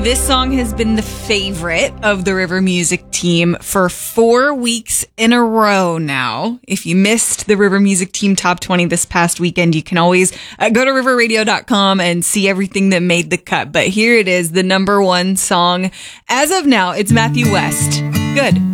This song has been the favorite of the River Music team for 4 weeks in a row now. If you missed the River Music team top 20 this past weekend, you can always go to riverradio.com and see everything that made the cut. But here it is, the number one song. As of now, it's Matthew West. Good.